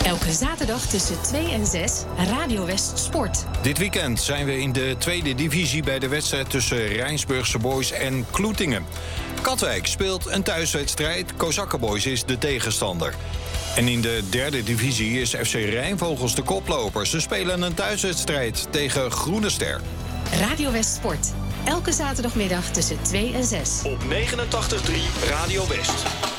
Elke zaterdag tussen 2 en 6, Radio West Sport. Dit weekend zijn we in de tweede divisie bij de wedstrijd tussen Rijnsburgse Boys en Kloetingen. Katwijk speelt een thuiswedstrijd, Kozakkenboys is de tegenstander. En in de derde divisie is FC Rijnvogels de koploper. Ze spelen een thuiswedstrijd tegen Groene Ster. Radio West Sport. Elke zaterdagmiddag tussen 2 en 6. Op 89.3 Radio West.